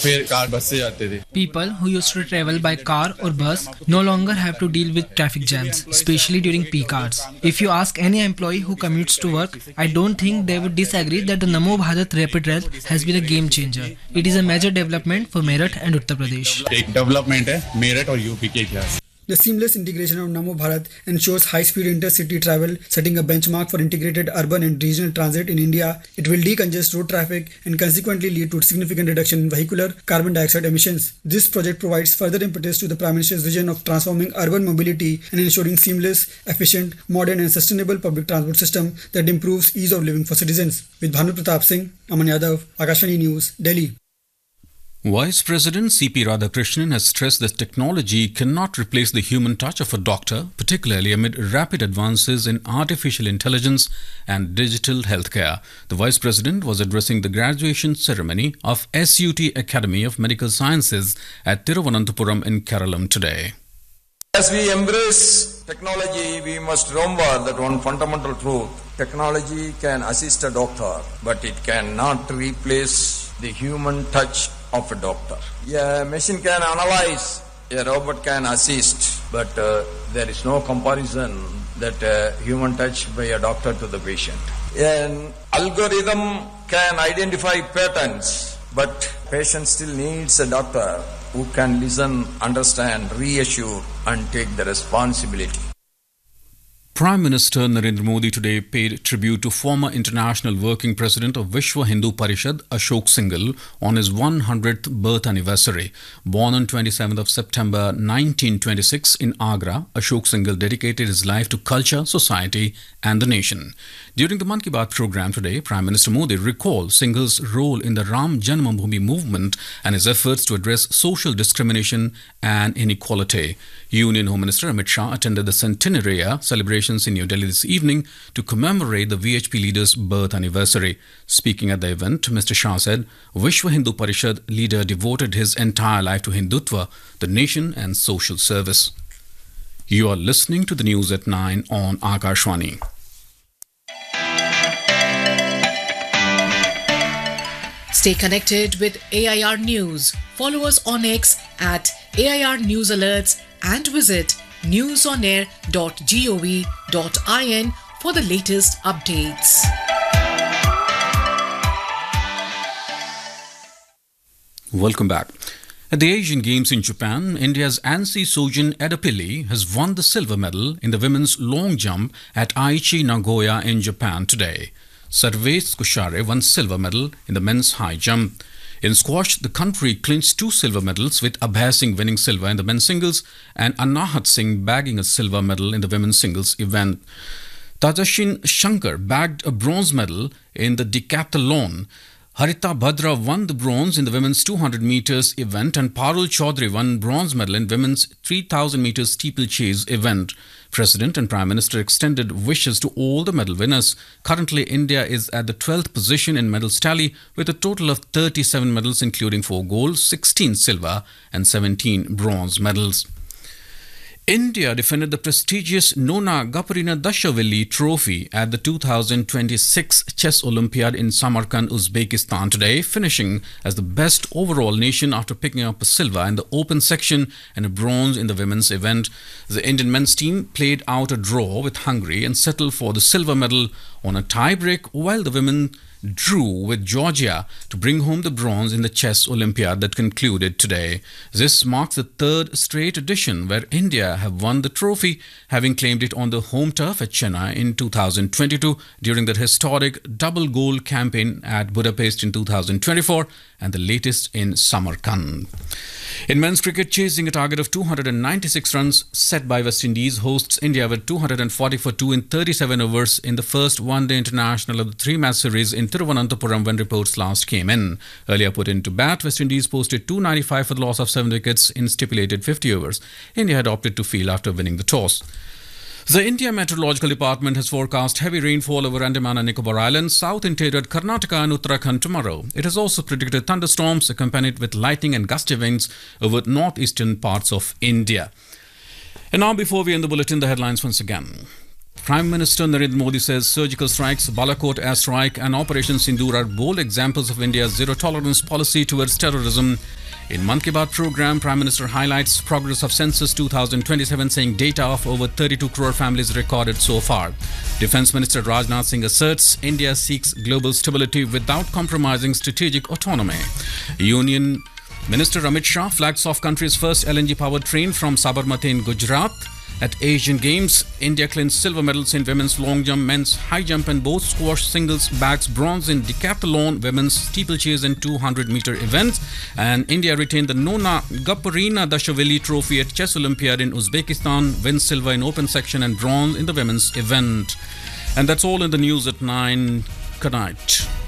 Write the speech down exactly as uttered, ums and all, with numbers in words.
फिर car bus से जाते थे. People who used to travel by car or bus no longer have to deal with traffic jams, especially during peak hours. If you ask any employee who commutes to work, I don't think they would disagree that the Namo Bharat Rapid Rail has been a game changer. It is a major development for Meerut and Uttar Pradesh. एक development है मेरठ और UP के इतिहास. The seamless integration of Namo Bharat ensures high-speed intercity travel, setting a benchmark for integrated urban and regional transit in India. It will decongest road traffic and consequently lead to significant reduction in vehicular carbon dioxide emissions. This project provides further impetus to the Prime Minister's vision of transforming urban mobility and ensuring seamless, efficient, modern and sustainable public transport system that improves ease of living for citizens. With Bhanu Pratap Singh, Aman Yadav, Akashvani News, Delhi. Vice President C P Radhakrishnan has stressed that technology cannot replace the human touch of a doctor, particularly amid rapid advances in artificial intelligence and digital healthcare. The Vice President was addressing the graduation ceremony of S U T Academy of Medical Sciences at Thiruvananthapuram in Kerala today. As we embrace technology, we must remember that one fundamental truth. Technology can assist a doctor, but it cannot replace the human touch of a doctor. A machine can analyze, a robot can assist, but uh, there is no comparison that uh, human touch by a doctor to the patient. An algorithm can identify patterns, but patient still needs a doctor who can listen, understand, reassure and take the responsibility. Prime Minister Narendra Modi today paid tribute to former International Working President of Vishwa Hindu Parishad, Ashok Singhal, on his one hundredth birth anniversary. Born on twenty-seventh of September nineteen twenty-six in Agra, Ashok Singhal dedicated his life to culture, society and the nation. During the Mann Ki Baat program today, Prime Minister Modi recalled Singhal's role in the Ram Janmabhoomi movement and his efforts to address social discrimination and inequality. Union Home Minister Amit Shah attended the centenary celebrations in New Delhi this evening to commemorate the V H P leader's birth anniversary. Speaking at the event, Mister Shah said, Vishwa Hindu Parishad leader devoted his entire life to Hindutva, the nation and social service. You are listening to the news at nine on Akashvani. Stay connected with A I R News. Follow us on X at A I R News Alerts and visit newsonair dot gov dot in for the latest updates. Welcome back. At the Asian Games in Japan, India's Ansi Sojin Edapili has won the silver medal in the women's long jump at Aichi Nagoya in Japan today. Sarvesh Kushare won silver medal in the men's high jump. In squash, the country clinched two silver medals, with Abhay Singh winning silver in the men's singles and Anahat Singh bagging a silver medal in the women's singles event. Tajashin Shankar bagged a bronze medal in the decathlon. Harita Bhadra won the bronze in the women's two hundred meters event and Parul Chaudhary won bronze medal in women's three thousand meters steeplechase event. President and Prime Minister extended wishes to all the medal winners. Currently, India is at the twelfth position in medals tally with a total of thirty-seven medals, including four gold, sixteen silver and seventeen bronze medals. India defended the prestigious Nona Gaparina Dashavili Trophy at the two thousand twenty-six Chess Olympiad in Samarkand, Uzbekistan today, finishing as the best overall nation after picking up a silver in the open section and a bronze in the women's event. The Indian men's team played out a draw with Hungary and settled for the silver medal on a tie-break, while the women drew with Georgia to bring home the bronze in the Chess Olympiad that concluded today. This marks the third straight edition where India have won the trophy, having claimed it on the home turf at Chennai in two thousand twenty-two during the historic double goal campaign at Budapest in two thousand twenty-four and the latest in Samarkand. In men's cricket, chasing a target of two hundred ninety-six runs set by West Indies, hosts India with two hundred forty for two in thirty-seven overs in the first one-day international of the three-match series in Thiruvananthapuram when reports last came in. Earlier put into bat, West Indies posted two ninety-five for the loss of seven wickets in stipulated fifty overs. India had opted to field after winning the toss. The India Meteorological Department has forecast heavy rainfall over Andaman and Nicobar Islands, south interior Karnataka and Uttarakhand tomorrow. It has also predicted thunderstorms accompanied with lightning and gusty winds over northeastern parts of India. And now, before we end the bulletin, the headlines once again. Prime Minister Narendra Modi says surgical strikes, Balakot airstrike and Operation Sindoor are bold examples of India's zero-tolerance policy towards terrorism. In Mann Ki Baat program, Prime Minister highlights progress of Census twenty twenty-seven, saying data of over thirty-two crore families recorded so far. Defence Minister Rajnath Singh asserts India seeks global stability without compromising strategic autonomy. Union Minister Amit Shah flags off country's first L N G-powered train from Sabarmati in Gujarat. At Asian Games, India clinched silver medals in women's long jump, men's high jump and both squash singles, bags bronze in decathlon, women's steeplechase and two hundred meter events. And India retained the Nona Gaparina Dashaveli Trophy at Chess Olympiad in Uzbekistan, wins silver in open section and bronze in the women's event. And that's all in the news at nine. Good night.